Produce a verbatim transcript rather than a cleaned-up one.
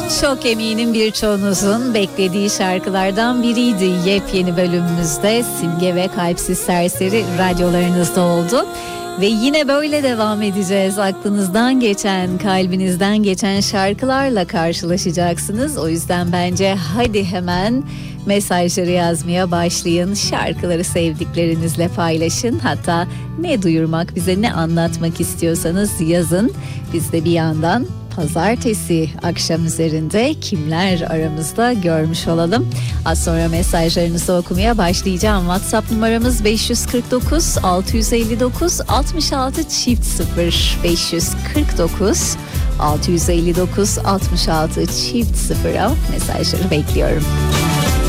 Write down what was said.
Çok eminim birçoğunuzun beklediği şarkılardan biriydi. Yepyeni bölümümüzde Simge ve Kalpsiz Serseri radyolarınızda oldu. Ve yine böyle devam edeceğiz. Aklınızdan geçen, kalbinizden geçen şarkılarla karşılaşacaksınız. O yüzden bence hadi hemen mesajları yazmaya başlayın. Şarkıları sevdiklerinizle paylaşın. Hatta ne duyurmak, bize ne anlatmak istiyorsanız yazın. Biz de bir yandan pazartesi akşam üzerinde kimler aramızda görmüş olalım. Az sonra mesajlarınızı okumaya başlayacağım. WhatsApp numaramız beş yüz kırk dokuz altı yüz elli dokuz altmış altı çift sıfır beş yüz kırk dokuz altı yüz elli dokuz altmış altı çift sıfıra mesajları bekliyorum.